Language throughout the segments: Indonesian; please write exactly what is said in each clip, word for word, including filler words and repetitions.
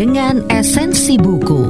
dengan esensi buku.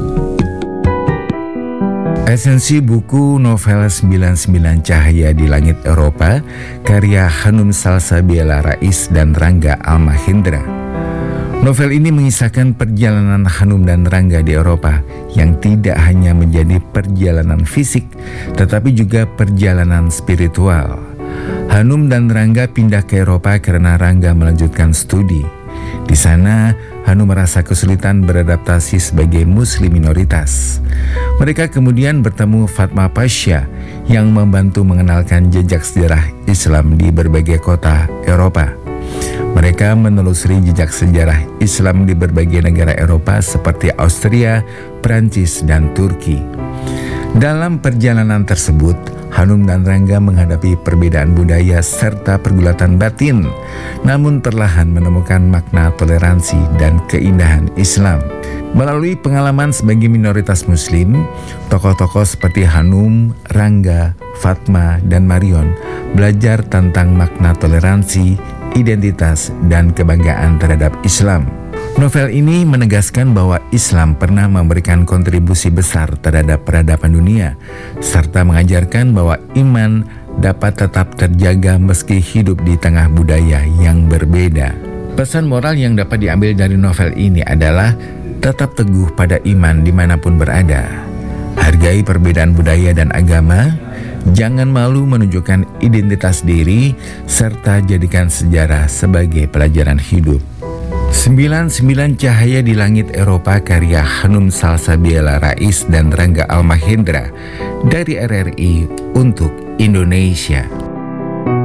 Esensi buku novel sembilan puluh sembilan Cahaya di Langit Eropa karya Hanum Salsabila Rais dan Rangga Almahendra. Novel ini mengisahkan perjalanan Hanum dan Rangga di Eropa yang tidak hanya menjadi perjalanan fisik tetapi juga perjalanan spiritual. Hanum dan Rangga pindah ke Eropa karena Rangga melanjutkan studi. Di sana, Hanum merasa kesulitan beradaptasi sebagai muslim minoritas. Mereka kemudian bertemu Fatma Pasha yang membantu mengenalkan jejak sejarah Islam di berbagai kota Eropa. Mereka menelusuri jejak sejarah Islam di berbagai negara Eropa seperti Austria, Prancis, dan Turki. Dalam perjalanan tersebut, Hanum dan Rangga menghadapi perbedaan budaya serta pergulatan batin, namun perlahan menemukan makna toleransi dan keindahan Islam. Melalui pengalaman sebagai minoritas muslim, tokoh-tokoh seperti Hanum, Rangga, Fatma, dan Marion belajar tentang makna toleransi, identitas, dan kebanggaan terhadap Islam. Novel ini menegaskan bahwa Islam pernah memberikan kontribusi besar terhadap peradaban dunia, serta mengajarkan bahwa iman dapat tetap terjaga meski hidup di tengah budaya yang berbeda. Pesan moral yang dapat diambil dari novel ini adalah tetap teguh pada iman dimanapun berada. Hargai perbedaan budaya dan agama, jangan malu menunjukkan identitas diri, serta jadikan sejarah sebagai pelajaran hidup. sembilan puluh sembilan Cahaya di Langit Eropa karya Hanum Salsabila Rais dan Rangga Almahendra dari R R I untuk Indonesia.